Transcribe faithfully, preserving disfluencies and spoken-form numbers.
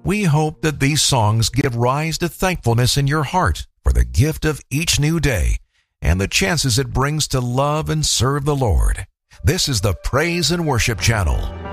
We hope that these songs give rise to thankfulness in your heart for the gift of each new day and the chances it brings to love and serve the Lord. This is the Praise and Worship Channel.